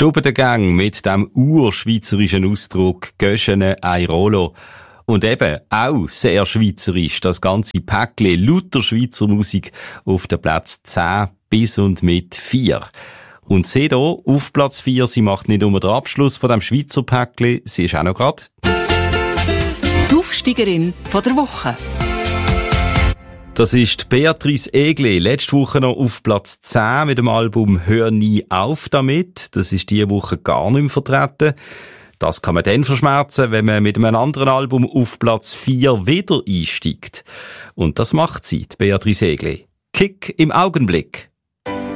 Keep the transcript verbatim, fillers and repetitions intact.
Stubengang mit dem urschweizerischen Ausdruck «Göschene ei Rollo». Und eben auch sehr schweizerisch, das ganze Päckchen lauter Schweizer Musik auf den Platz zehn bis und mit vier. Und seht hier, auf Platz vier, sie macht nicht nur den Abschluss von dem Schweizer Päckchen, sie ist auch noch gerade die Aufsteigerin von der Woche. Das ist Beatrice Egli, letzte Woche noch auf Platz zehn mit dem Album «Hör nie auf damit». Das ist diese Woche gar nicht mehr vertreten. Das kann man dann verschmerzen, wenn man mit einem anderen Album auf Platz vier wieder einsteigt. Und das macht sie, die Beatrice Egli. Kick im Augenblick.